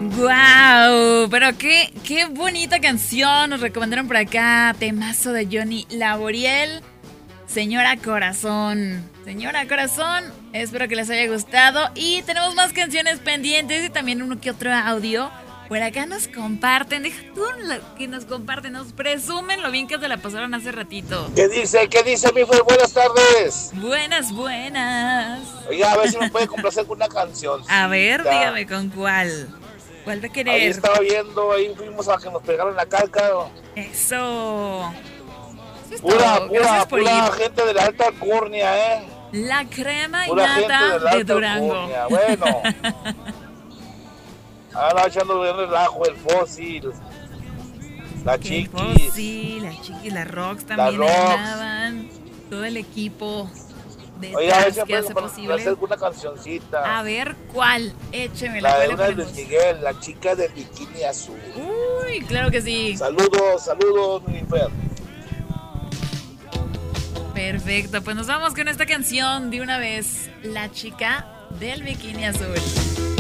Wow, pero qué bonita canción nos recomendaron por acá, temazo de Johnny Laboriel, Señora Corazón. Señora Corazón, espero que les haya gustado y tenemos más canciones pendientes y también uno que otro audio. Por acá nos comparten, deja tú que nos comparten, nos presumen lo bien que se la pasaron hace ratito. ¿Qué dice, mi Fer? Buenas tardes. Buenas. Oiga, a ver si me puede complacer con una canción. A ver, dígame con cuál. ¿Cuál va a querer? Ahí estaba viendo, ahí fuimos a que nos pegaron la calca. Eso. Pura gente de la alta alcurnia, ¿eh? La crema y pura nata de Durango. Alcurnia. Bueno. Ahora echando de relajo el Fósil. La Chiquis. La Chiquis, la Rox también andaban. Todo el equipo de que hace posible. Hacer una cancioncita. A ver, ¿cuál? Échemela. La de una de Luis Miguel, la chica del bikini azul. Uy, claro que sí. Saludos, mi Fer. Perfecto, pues nos vamos con esta canción de una vez. La chica del bikini azul.